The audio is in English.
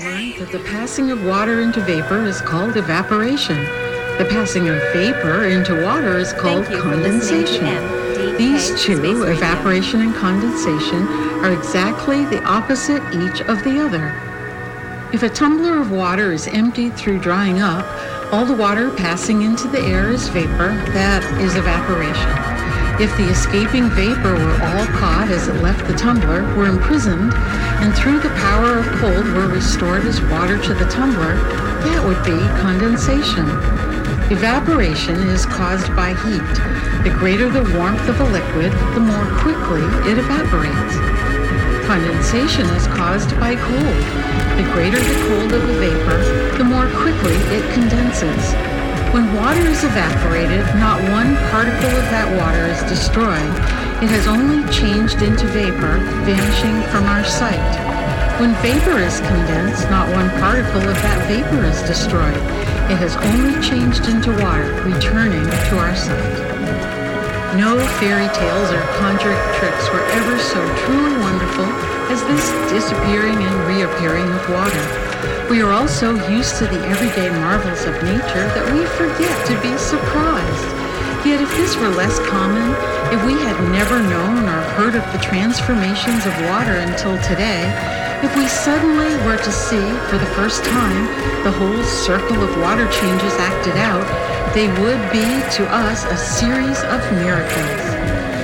learned that the passing of water into vapor is called evaporation. The passing of vapor into water is called condensation. These two, evaporation and condensation, are exactly the opposite each of the other. If a tumbler of water is emptied through drying up, all the water passing into the air is vapor. That is evaporation. If the escaping vapor were all caught as it left the tumbler, were imprisoned, and through the power of cold were restored as water to the tumbler, that would be condensation. Evaporation is caused by heat. The greater the warmth of a liquid, the more quickly it evaporates. Condensation is caused by cold. The greater the cold of a vapor, the more quickly it condenses. When water is evaporated, not one particle of that water is destroyed. It has only changed into vapor, vanishing from our sight. When vapor is condensed, not one particle of that vapor is destroyed. It has only changed into water, returning to our sight. No fairy tales or conjuring tricks were ever so truly wonderful as this disappearing and reappearing of water. We are all so used to the everyday marvels of nature that we forget to be surprised. Yet if this were less common, if we had never known or heard of the transformations of water until today, if we suddenly were to see, for the first time, the whole circle of water changes acted out, they would be, to us, a series of miracles.